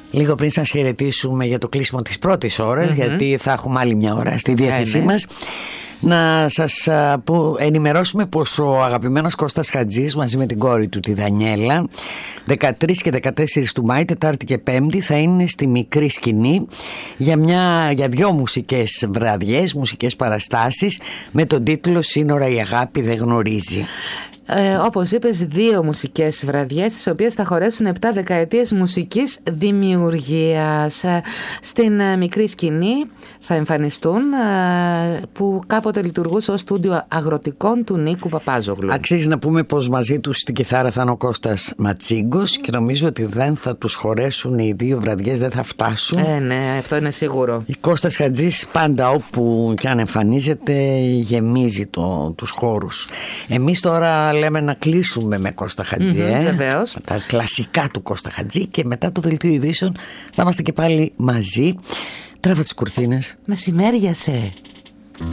Λίγο πριν σας χαιρετήσουμε για το κλείσιμο της πρώτης ώρας, γιατί θα έχουμε άλλη μια ώρα στη διάθεσή μας, να σας ενημερώσουμε πως ο αγαπημένος Κώστας Χατζής μαζί με την κόρη του τη Δανιέλα 13 και 14 του Μάη, Τετάρτη και Πέμπτη, θα είναι στη Μικρή Σκηνή για δύο μουσικές βραδιές, μουσικές παραστάσεις με τον τίτλο «Σύνορα η αγάπη δεν γνωρίζει». Όπως είπες, δύο μουσικές βραδιές, τις οποίες θα χωρέσουν 7 δεκαετίες μουσικής δημιουργίας. Στην Μικρή Σκηνή θα εμφανιστούν που κάποτε λειτουργούσε ως στούντιο αγροτικών του Νίκου Παπάζογλου. Αξίζει να πούμε πως μαζί τους στην κιθάρα θα είναι ο Κώστας Ματσίγκος και νομίζω ότι δεν θα τους χωρέσουν οι δύο βραδιές, δεν θα φτάσουν. Ναι, αυτό είναι σίγουρο. Ο Κώστας Χατζής πάντα όπου κι αν εμφανίζεται γεμίζει τους χώρους. Εμείς τώρα λέμε να κλείσουμε με Κώστα Χατζή, βεβαίως. τα κλασικά του Κώστα Χατζή, και μετά το δελτίο ειδήσεων θα είμαστε και πάλι μαζί. Τράβα τις κουρτίνες. Μεσημέριασε.